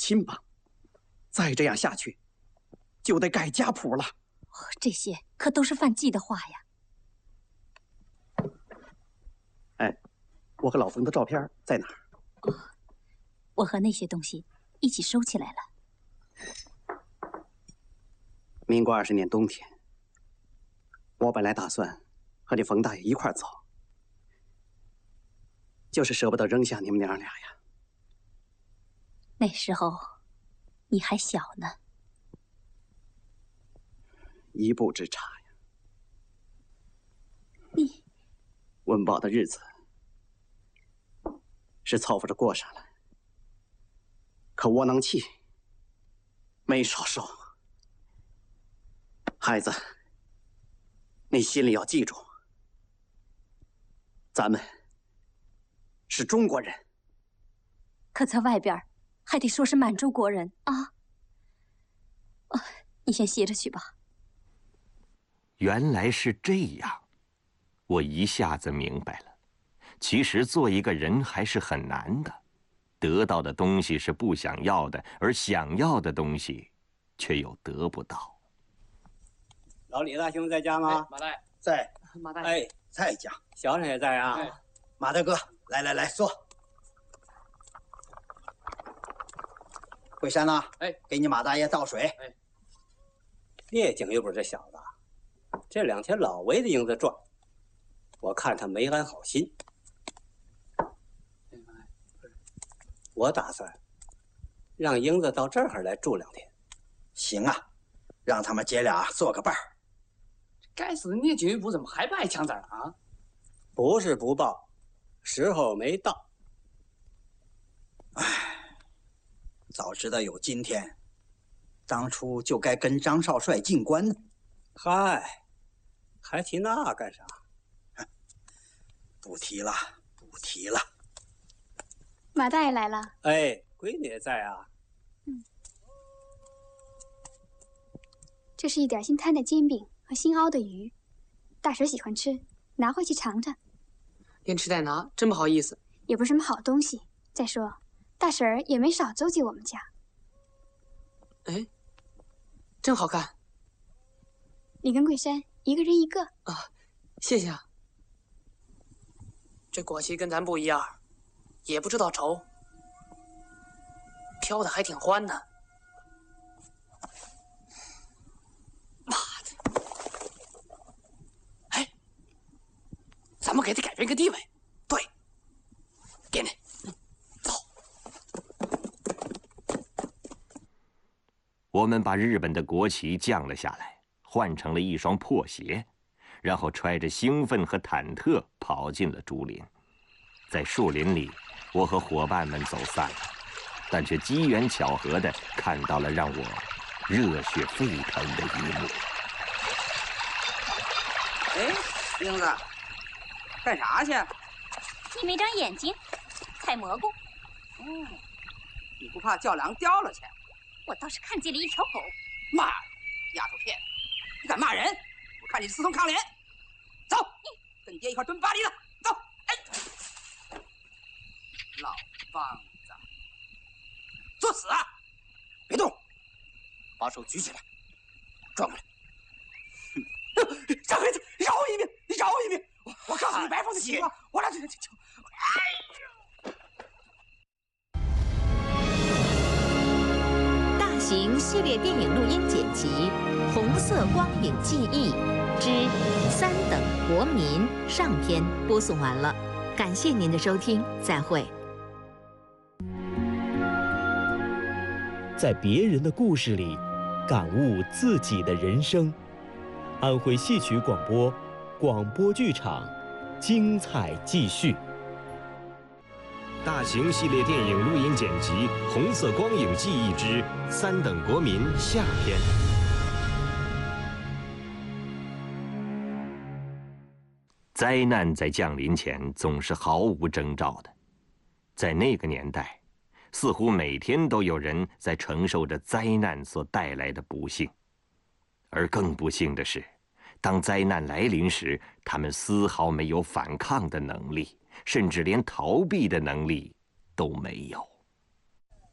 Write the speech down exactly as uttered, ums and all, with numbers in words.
亲吧。再这样下去，就得改家谱了。 哦，这些可都是范季的话呀。 哎，我和老冯的照片在哪儿？ 哦，我和那些东西一起收起来了。 民国二十年冬天，我本来打算和你冯大爷一块儿走，就是舍不得扔下你们娘俩呀。 那时候你还小呢。 一步之差呀。 你温饱的日子是凑合着过上来，可窝囊气没少受。孩子，你心里要记住，咱们是中国人， 可在外边还得说是满洲国人啊。哦，你先歇着去吧。 原来是这样，我一下子明白了。其实做一个人还是很难的，得到的东西是不想要的，而想要的东西却又得不到。 老李大兄在家吗？ 哎、马大爷在。 马大爷， 哎，在家。小沈也在啊。 哎、 马大哥，来来来，坐。惠山呐， 哎， 给你马大爷倒水。 哎， 聂景又不是这小子，这两天老围着英子转，我看他没安好心。我打算让英子到这儿来住两天。行啊，让他们姐俩做个伴儿。 该死的聂景玉部怎么还不挨枪子啊？ 不是不报，时候没到。唉，早知道有今天，当初就该跟张少帅进关呢。嗨，还提那干啥？不提了，不提了。 马大爷来了。 哎，闺女也在啊。 嗯。这是一点新摊的煎饼和新熬的鱼，大婶喜欢吃，拿回去尝尝。 连吃带拿，真不好意思。 也不是什么好东西。再说，大婶儿也没少周济我们家。 哎，真好看。 你跟桂山一个人一个啊，谢谢啊。这果旗跟咱不一样，也不知道愁，飘的还挺欢呢。妈的！哎，咱们给他改变个地位。对，给你，走。 我们把日本的国旗降了下来，换成了一双破鞋，然后揣着兴奋和忐忑跑进了竹林。在树林里，我和伙伴们走散了，但却机缘巧合地看到了让我热血沸腾的一幕。 哎，英子，干啥去？ 你没长眼睛，采蘑菇。 哦，你不怕叫粮掉了去？ 我倒是看见了一条狗。 妈，丫头片，你敢骂人？我看你是私通抗联。走，跟爹一块蹲巴黎了。走，哎，老梆子，作死啊！别动，把手举起来，转过来。小黑子，饶我一命！你饶我一命！我我告诉你，白凤的情况，我俩这这这，哎呀！ 大型系列电影录音剪辑《红色光影记忆之三等国民》上篇播送完了，感谢您的收听，再会。 在别人的故事里，感悟自己的人生。安徽戏曲广播，广播剧场，精彩继续。 大型系列电影录音剪辑《红色光影记忆之三等国民》下篇。 灾难在降临前总是毫无征兆的，在那个年代，似乎每天都有人在承受着灾难所带来的不幸，而更不幸的是，当灾难来临时，他们丝毫没有反抗的能力，甚至连逃避的能力都没有。